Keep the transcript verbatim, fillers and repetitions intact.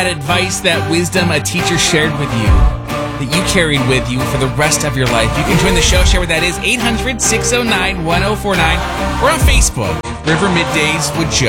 that advice, that wisdom a teacher shared with you, that you carried with you for the rest of your life. You can join the show, share what that is, eight hundred, six oh nine, one oh four nine, or on Facebook, River Middays with Joe.